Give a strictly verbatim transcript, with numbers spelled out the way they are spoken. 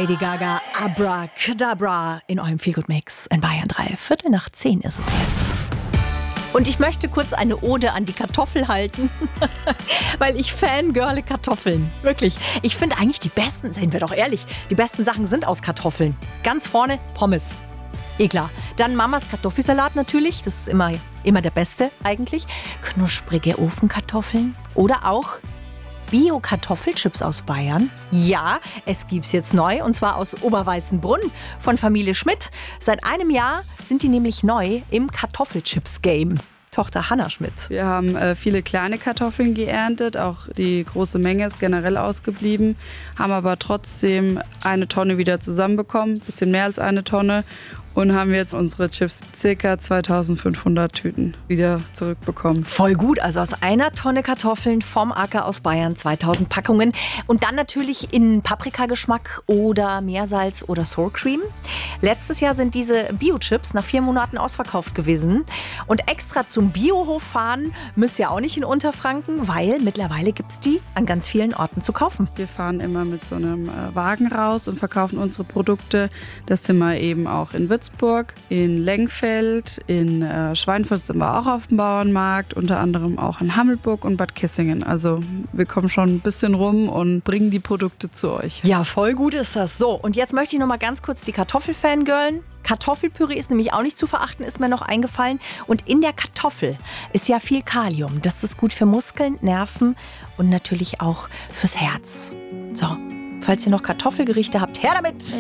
Lady Gaga, Abracadabra in eurem Feelgood-Mix in Bayern drei. Viertel nach zehn ist es jetzt. Und ich möchte kurz eine Ode an die Kartoffel halten, weil ich fangirle Kartoffeln. Wirklich. Ich finde eigentlich die besten, seien wir doch ehrlich, die besten Sachen sind aus Kartoffeln. Ganz vorne Pommes. Eh klar. Dann Mamas Kartoffelsalat natürlich. Das ist immer, immer der beste eigentlich. Knusprige Ofenkartoffeln. Oder auch Bio-Kartoffelchips aus Bayern. Ja, es gibt's jetzt neu und zwar aus Oberweißenbrunn von Familie Schmidt. Seit einem Jahr sind die nämlich neu im Kartoffelchips-Game. Tochter Hanna Schmidt. Wir haben äh, viele kleine Kartoffeln geerntet, auch die große Menge ist generell ausgeblieben, haben aber trotzdem eine Tonne wieder zusammenbekommen, bisschen mehr als eine Tonne. Und haben jetzt unsere Chips, ca. zweitausendfünfhundert Tüten, wieder zurückbekommen. Voll gut, also aus einer Tonne Kartoffeln vom Acker aus Bayern, zweitausend Packungen. Und dann natürlich in Paprikageschmack oder Meersalz oder Sour Cream. Letztes Jahr sind diese Bio-Chips nach vier Monaten ausverkauft gewesen. Und extra zum Biohof fahren müsst ihr auch nicht in Unterfranken, weil mittlerweile gibt es die an ganz vielen Orten zu kaufen. Wir fahren immer mit so einem äh, Wagen raus und verkaufen unsere Produkte. Das sind wir eben auch in Würzburg. In Lengfeld, in äh, Schweinfurt sind wir auch auf dem Bauernmarkt, unter anderem auch in Hammelburg und Bad Kissingen. Also wir kommen schon ein bisschen rum und bringen die Produkte zu euch. Ja, voll gut ist das. So, und jetzt möchte ich noch mal ganz kurz die Kartoffelfangirlen. Kartoffelpüree ist nämlich auch nicht zu verachten, ist mir noch eingefallen. Und in der Kartoffel ist ja viel Kalium. Das ist gut für Muskeln, Nerven und natürlich auch fürs Herz. So, falls ihr noch Kartoffelgerichte habt, her damit!